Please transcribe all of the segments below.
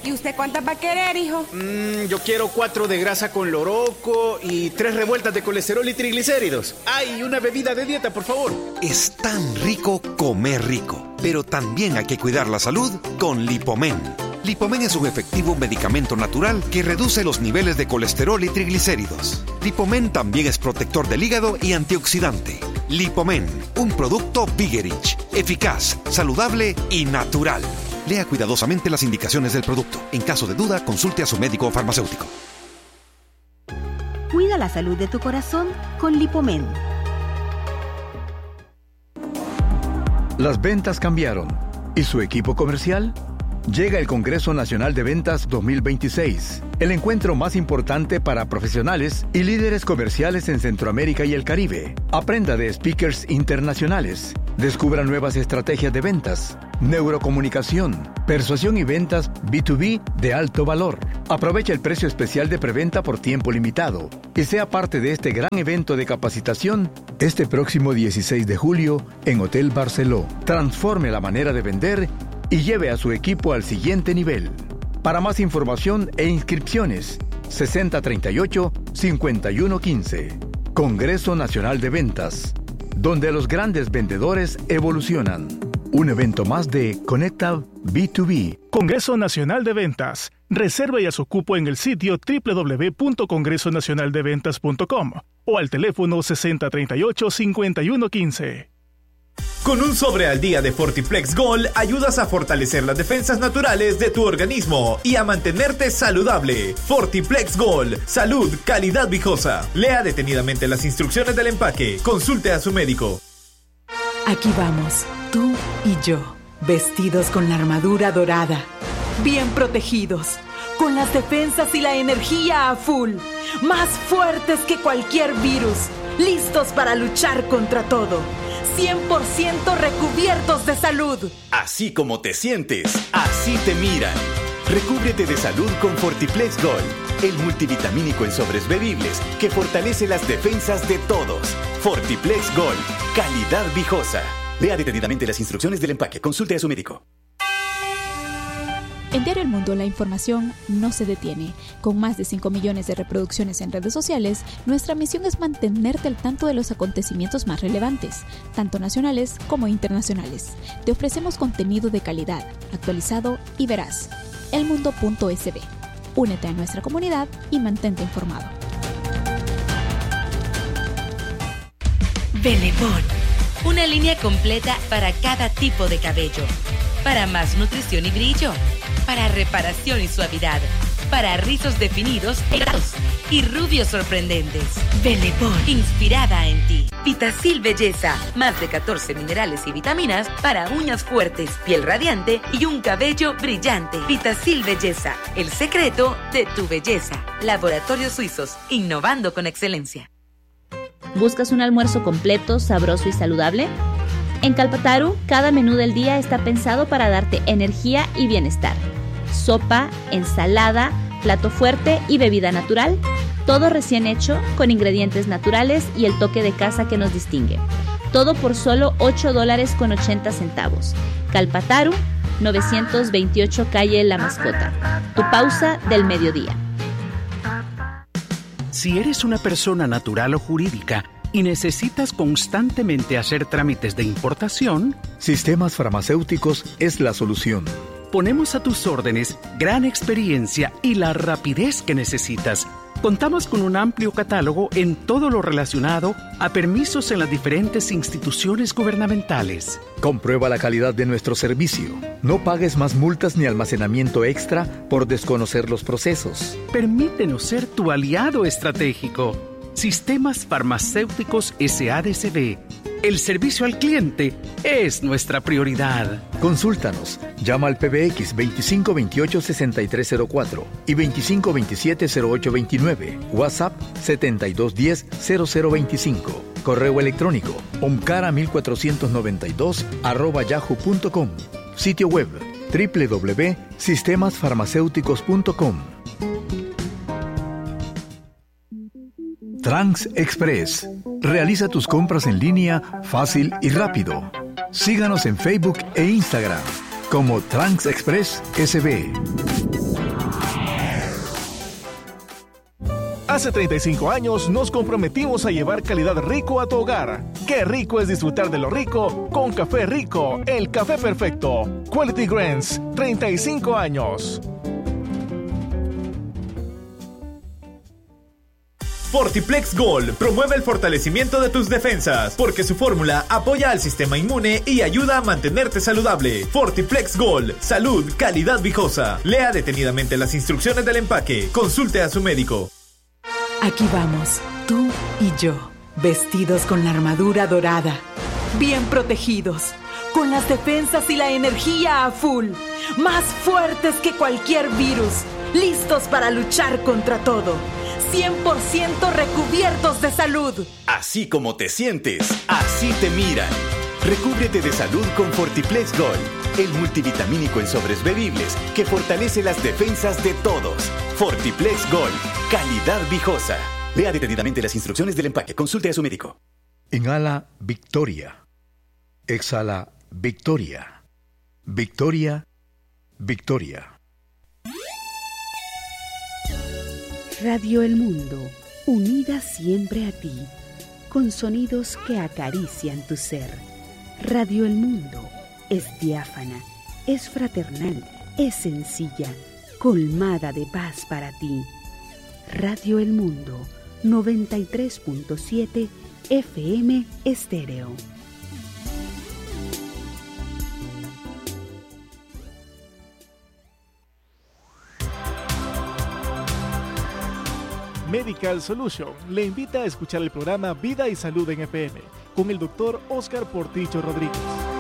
¿Y usted cuántas va a querer, hijo? Yo quiero 4 de grasa con loroco y 3 revueltas de colesterol y triglicéridos. ¡Ay, una bebida de dieta, por favor! Es tan rico comer rico, pero también hay que cuidar la salud con Lipomen. Lipomen es un efectivo medicamento natural que reduce los niveles de colesterol y triglicéridos. Lipomen también es protector del hígado y antioxidante. Lipomen, un producto Vigerich, eficaz, saludable y natural. Lea cuidadosamente las indicaciones del producto. En caso de duda, consulte a su médico o farmacéutico. Cuida la salud de tu corazón con Lipomen. Las ventas cambiaron. ¿Y su equipo comercial? Llega el Congreso Nacional de Ventas 2026, el encuentro más importante para profesionales y líderes comerciales en Centroamérica y el Caribe. Aprenda de speakers internacionales, descubra nuevas estrategias de ventas, neurocomunicación, persuasión y ventas B2B de alto valor. Aprovecha el precio especial de preventa por tiempo limitado y sea parte de este gran evento de capacitación este próximo 16 de julio en Hotel Barceló. Transforme la manera de vender y lleve a su equipo al siguiente nivel. Para más información e inscripciones, 6038-5115. Congreso Nacional de Ventas, donde los grandes vendedores evolucionan. Un evento más de Conecta B2B. Congreso Nacional de Ventas. Reserva ya su cupo en el sitio www.congresonacionaldeventas.com o al teléfono 6038-5115. Con un sobre al día de Fortiplex Gold, ayudas a fortalecer las defensas naturales de tu organismo y a mantenerte saludable. Fortiplex Gold, salud, calidad viejosa. Lea detenidamente las instrucciones del empaque. Consulte a su médico. Aquí vamos, tú y yo, vestidos con la armadura dorada, bien protegidos, con las defensas y la energía a full, más fuertes que cualquier virus, listos para luchar contra todo. 100% recubiertos de salud. Así como te sientes, así te miran. Recúbrete de salud con Fortiplex Gold, el multivitamínico en sobres bebibles que fortalece las defensas de todos. Fortiplex Gold, calidad viejosa. Lea detenidamente las instrucciones del empaque. Consulte a su médico. En Diario El Mundo, la información no se detiene. Con más de 5 millones de reproducciones en redes sociales, nuestra misión es mantenerte al tanto de los acontecimientos más relevantes, tanto nacionales como internacionales. Te ofrecemos contenido de calidad, actualizado y veraz. elmundo.sb. Únete a nuestra comunidad y mantente informado. Benetton, una línea completa para cada tipo de cabello. Para más nutrición y brillo, para reparación y suavidad, para rizos definidos y rubios sorprendentes. Benetton, inspirada en ti. Vitacil Belleza, más de 14 minerales y vitaminas para uñas fuertes, piel radiante y un cabello brillante. Vitacil Belleza, el secreto de tu belleza. Laboratorios Suizos, innovando con excelencia. ¿Buscas un almuerzo completo, sabroso y saludable? En Calpataru, cada menú del día está pensado para darte energía y bienestar. Sopa, ensalada, plato fuerte y bebida natural. Todo recién hecho, con ingredientes naturales y el toque de casa que nos distingue. Todo por solo $8.80. Calpataru, 928 calle La Mascota. Tu pausa del mediodía. Si eres una persona natural o jurídica y necesitas constantemente hacer trámites de importación, Sistemas Farmacéuticos es la solución. Ponemos a tus órdenes gran experiencia y la rapidez que necesitas. Contamos con un amplio catálogo en todo lo relacionado a permisos en las diferentes instituciones gubernamentales. Comprueba la calidad de nuestro servicio. No pagues más multas ni almacenamiento extra por desconocer los procesos. Permítenos ser tu aliado estratégico. Sistemas Farmacéuticos SADCB. El servicio al cliente es nuestra prioridad. Consúltanos. Llama al PBX 2528-6304 y 2527-0829. WhatsApp 7210-0025. Correo electrónico omcara1492@yahoo.com. Sitio web www.sistemasfarmacéuticos.com. Trans Express. Realiza tus compras en línea fácil y rápido. Síganos en Facebook e Instagram como Trans Express SB. Hace 35 años nos comprometimos a llevar calidad rico a tu hogar. Qué rico es disfrutar de lo rico con Café Rico, el café perfecto. Quality Grains, 35 años. Fortiplex Gold promueve el fortalecimiento de tus defensas porque su fórmula apoya al sistema inmune y ayuda a mantenerte saludable. Fortiplex Gold, salud, calidad viejosa. Lea detenidamente las instrucciones del empaque. Consulte a su médico. Aquí vamos, tú y yo, vestidos con la armadura dorada, bien protegidos, con las defensas y la energía a full, más fuertes que cualquier virus, listos para luchar contra todo. 100% recubiertos de salud. Así como te sientes, así te miran. Recúbrete de salud con Fortiplex Gold, el multivitamínico en sobres bebibles que fortalece las defensas de todos. Fortiplex Gold, calidad viejosa. Lea detenidamente las instrucciones del empaque. Consulte a su médico. Inhala Victoria. Exhala Victoria. Victoria, Victoria. Radio El Mundo, unida siempre a ti, con sonidos que acarician tu ser. Radio El Mundo es diáfana, es fraternal, es sencilla, colmada de paz para ti. Radio El Mundo, 93.7 FM Estéreo. Medical Solution le invita a escuchar el programa Vida y Salud en FM con el Dr. Oscar Portillo Rodríguez.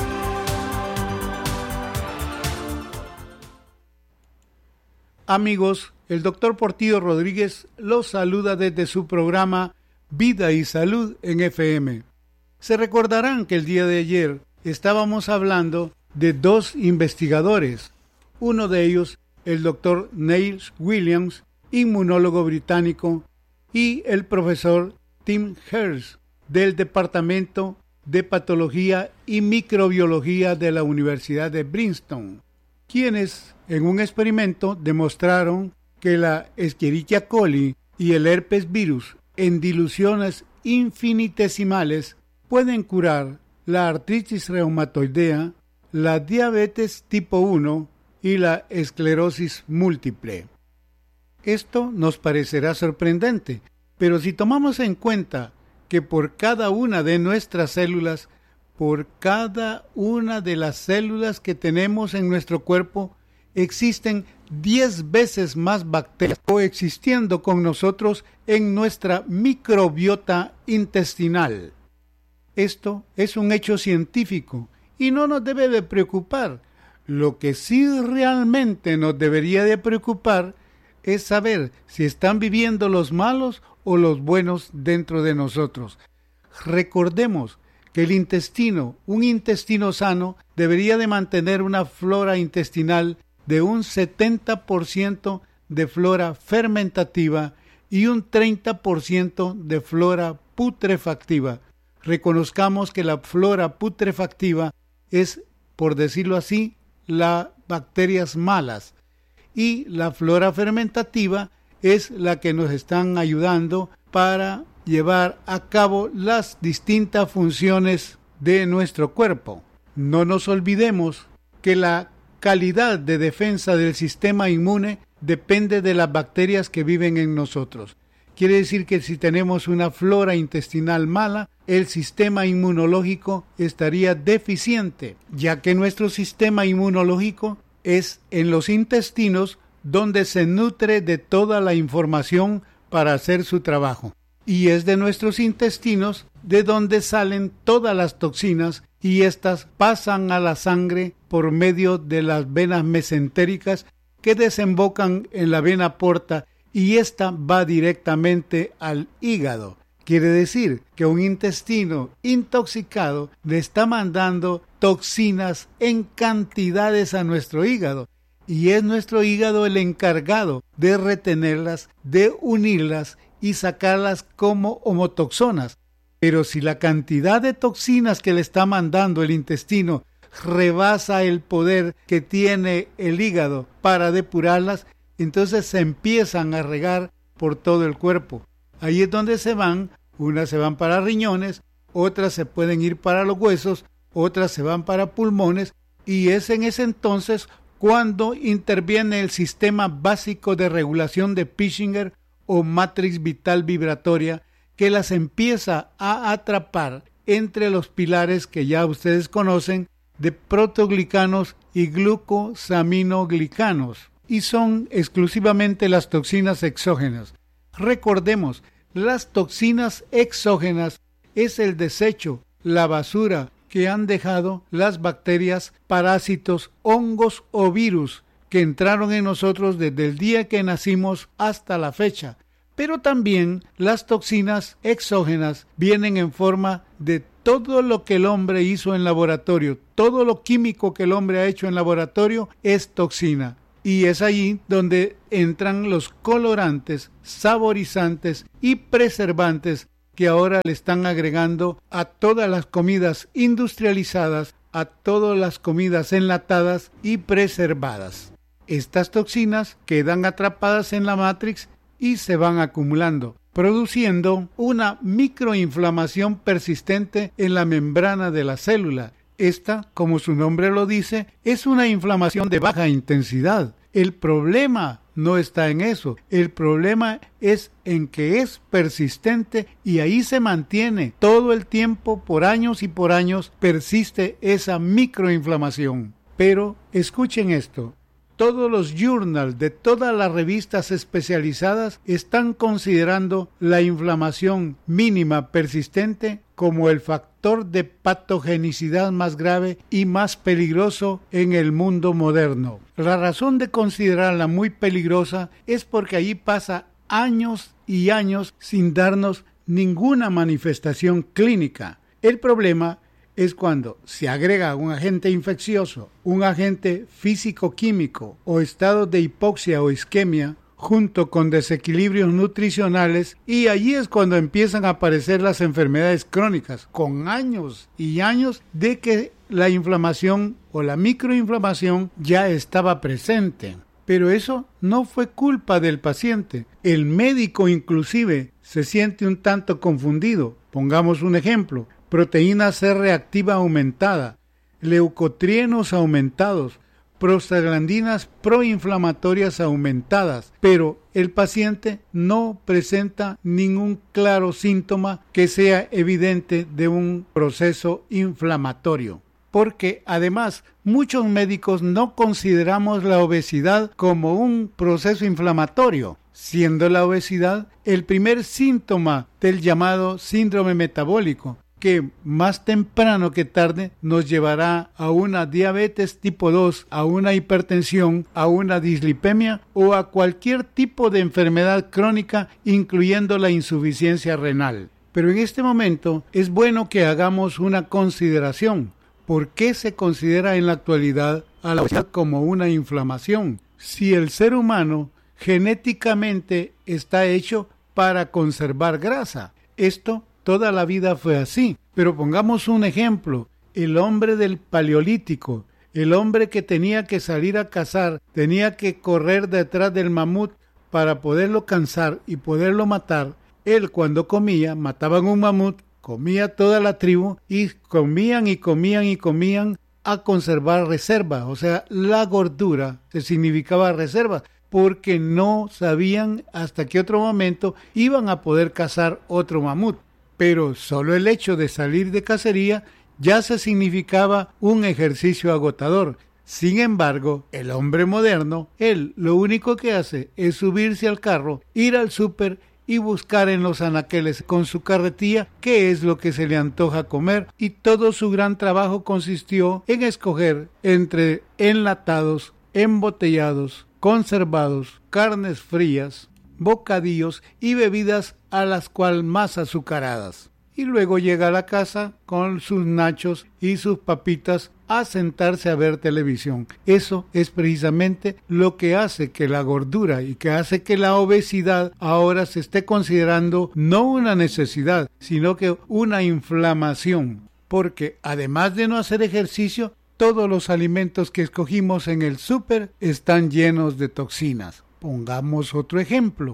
Amigos, el Dr. Portillo Rodríguez los saluda desde su programa Vida y Salud en FM. Se recordarán que el día de ayer estábamos hablando de dos investigadores. Uno de ellos, el Dr. Neil Williams, inmunólogo británico, y el profesor Tim Hurst, del Departamento de Patología y Microbiología de la Universidad de Princeton, quienes en un experimento demostraron que la Escherichia coli y el herpes virus en diluciones infinitesimales pueden curar la artritis reumatoidea, la diabetes tipo 1 y la esclerosis múltiple. Esto nos parecerá sorprendente, pero si tomamos en cuenta que por cada una de nuestras células, por cada una de las células que tenemos en nuestro cuerpo, existen 10 veces más bacterias coexistiendo con nosotros en nuestra microbiota intestinal. Esto es un hecho científico y no nos debe de preocupar. Lo que sí realmente nos debería de preocupar es saber si están viviendo los malos o los buenos dentro de nosotros. Recordemos que el intestino, un intestino sano, debería de mantener una flora intestinal de un 70% de flora fermentativa y un 30% de flora putrefactiva. Reconozcamos que la flora putrefactiva es, por decirlo así, las bacterias malas, y la flora fermentativa es la que nos están ayudando para llevar a cabo las distintas funciones de nuestro cuerpo. No nos olvidemos que la calidad de defensa del sistema inmune depende de las bacterias que viven en nosotros. Quiere decir que si tenemos una flora intestinal mala, el sistema inmunológico estaría deficiente, ya que nuestro sistema inmunológico es en los intestinos donde se nutre de toda la información para hacer su trabajo. Y es de nuestros intestinos de donde salen todas las toxinas y éstas pasan a la sangre por medio de las venas mesentéricas que desembocan en la vena porta y ésta va directamente al hígado. Quiere decir que un intestino intoxicado le está mandando toxinas en cantidades a nuestro hígado y es nuestro hígado el encargado de retenerlas, de unirlas y sacarlas como homotoxonas. Pero si la cantidad de toxinas que le está mandando el intestino rebasa el poder que tiene el hígado para depurarlas, entonces se empiezan a regar por todo el cuerpo. Ahí es donde se van, unas se van para riñones, otras se pueden ir para los huesos, otras se van para pulmones, y es en ese entonces cuando interviene el sistema básico de regulación de Pischinger o matriz vital vibratoria, que las empieza a atrapar entre los pilares que ya ustedes conocen de protoglicanos y glucosaminoglicanos, y son exclusivamente las toxinas exógenas. Recordemos, las toxinas exógenas es el desecho, la basura que han dejado las bacterias, parásitos, hongos o virus que entraron en nosotros desde el día que nacimos hasta la fecha. Pero también las toxinas exógenas vienen en forma de todo lo que el hombre hizo en laboratorio. Todo lo químico que el hombre ha hecho en laboratorio es toxina. Y es allí donde entran los colorantes, saborizantes y preservantes que ahora le están agregando a todas las comidas industrializadas, a todas las comidas enlatadas y preservadas. Estas toxinas quedan atrapadas en la matrix y se van acumulando, produciendo una microinflamación persistente en la membrana de la célula. Esta, como su nombre lo dice, es una inflamación de baja intensidad. El problema no está en eso. El problema es en que es persistente y ahí se mantiene todo el tiempo, por años y por años, persiste esa microinflamación. Pero escuchen esto. Todos los journals de todas las revistas especializadas están considerando la inflamación mínima persistente como el factor de patogenicidad más grave y más peligroso en el mundo moderno. La razón de considerarla muy peligrosa es porque allí pasa años y años sin darnos ninguna manifestación clínica. El problema es cuando se agrega un agente infeccioso, un agente físico-químico o estado de hipoxia o isquemia, junto con desequilibrios nutricionales, y allí es cuando empiezan a aparecer las enfermedades crónicas, con años y años de que la inflamación o la microinflamación ya estaba presente. Pero eso no fue culpa del paciente. El médico inclusive se siente un tanto confundido. Pongamos un ejemplo: proteína C reactiva aumentada, leucotrienos aumentados, prostaglandinas proinflamatorias aumentadas, pero el paciente no presenta ningún claro síntoma que sea evidente de un proceso inflamatorio. Porque además muchos médicos no consideramos la obesidad como un proceso inflamatorio, siendo la obesidad el primer síntoma del llamado síndrome metabólico, que más temprano que tarde nos llevará a una diabetes tipo 2, a una hipertensión, a una dislipemia o a cualquier tipo de enfermedad crónica, incluyendo la insuficiencia renal. Pero en este momento es bueno que hagamos una consideración. ¿Por qué se considera en la actualidad a la obesidad como una inflamación? Si el ser humano genéticamente está hecho para conservar grasa. Esto toda la vida fue así, pero pongamos un ejemplo: el hombre del Paleolítico, el hombre que tenía que salir a cazar, tenía que correr detrás del mamut para poderlo cansar y poderlo matar. Él, cuando comía, mataban un mamut, comía toda la tribu y comían a conservar reserva. O sea, la gordura se significaba reserva, porque no sabían hasta qué otro momento iban a poder cazar otro mamut. Pero solo el hecho de salir de cacería ya se significaba un ejercicio agotador. Sin embargo, el hombre moderno, él lo único que hace es subirse al carro, ir al súper y buscar en los anaqueles con su carretilla qué es lo que se le antoja comer, y todo su gran trabajo consistió en escoger entre enlatados, embotellados, conservados, carnes frías, bocadillos y bebidas a las cuales más azucaradas. Y luego llega a la casa con sus nachos y sus papitas a sentarse a ver televisión. Eso es precisamente lo que hace que la gordura y que hace que la obesidad ahora se esté considerando no una necesidad, sino que una inflamación. Porque además de no hacer ejercicio, todos los alimentos que escogimos en el súper están llenos de toxinas. Pongamos otro ejemplo.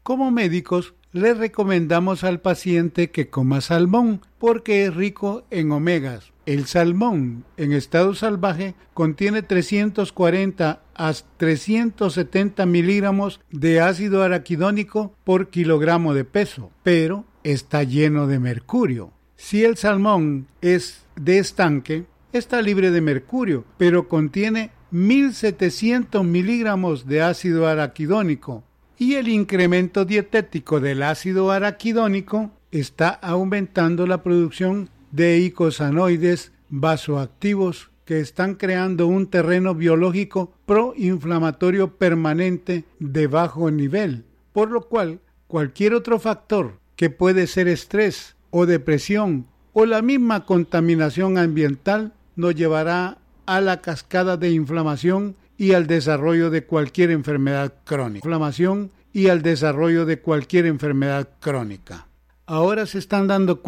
Como médicos, le recomendamos al paciente que coma salmón porque es rico en omegas. El salmón en estado salvaje contiene 340 a 370 miligramos de ácido araquidónico por kilogramo de peso, pero está lleno de mercurio. Si el salmón es de estanque, está libre de mercurio, pero contiene 1.700 miligramos de ácido araquidónico. Y el incremento dietético del ácido araquidónico está aumentando la producción de eicosanoides vasoactivos que están creando un terreno biológico proinflamatorio permanente de bajo nivel, por lo cual cualquier otro factor que puede ser estrés o depresión o la misma contaminación ambiental nos llevará a la cascada de inflamación y al desarrollo de cualquier enfermedad crónica. Ahora se están dando